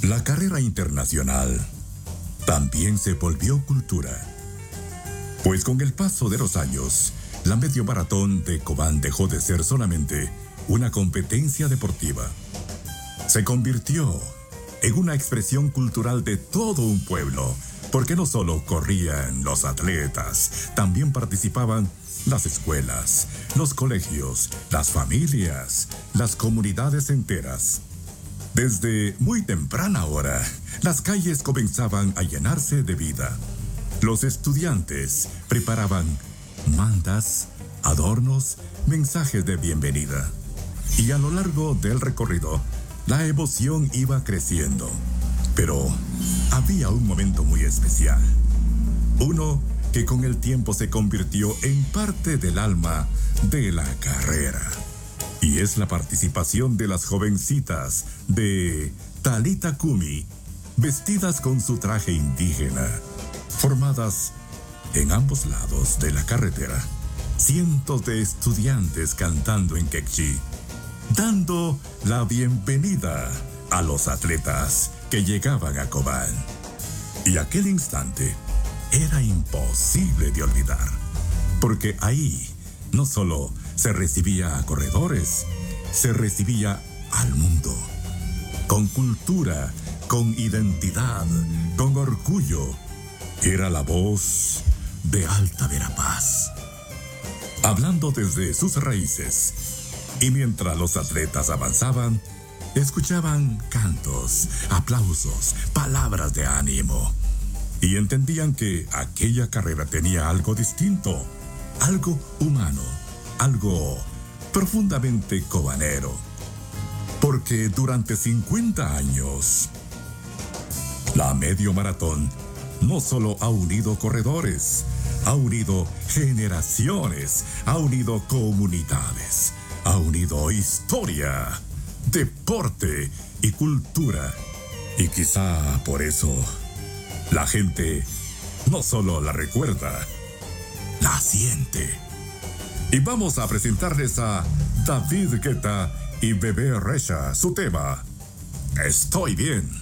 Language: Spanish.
La carrera internacional también se volvió cultura, pues con el paso de los años, la medio maratón de Cobán dejó de ser solamente una competencia deportiva. Se convirtió en una expresión cultural de todo un pueblo, porque no solo corrían los atletas, también participaban las escuelas, los colegios, las familias, las comunidades enteras. Desde muy temprana hora, las calles comenzaban a llenarse de vida. Los estudiantes preparaban mandas, adornos, mensajes de bienvenida. Y a lo largo del recorrido, la emoción iba creciendo. Pero había un momento muy especial. Uno que con el tiempo se convirtió en parte del alma de la carrera. Y es la participación de las jovencitas de Talitha Kumi, vestidas con su traje indígena, formadas en ambos lados de la carretera. Cientos de estudiantes cantando en quechí, dando la bienvenida a los atletas que llegaban a Cobán. Y aquel instante era imposible de olvidar, porque ahí no solo se recibía a corredores, se recibía al mundo, con cultura, con identidad, con orgullo. Era la voz de Alta Verapaz, hablando desde sus raíces. Y mientras los atletas avanzaban, escuchaban cantos, aplausos, palabras de ánimo. Y entendían que aquella carrera tenía algo distinto, algo humano, algo profundamente cobanero. Porque durante 50 años, la medio maratón no solo ha unido corredores, ha unido generaciones, ha unido comunidades, ha unido historia, deporte y cultura. Y quizá por eso la gente no solo la recuerda, la siente. Y vamos a presentarles a David Guetta y Bebé Rexha, su tema, Estoy Bien.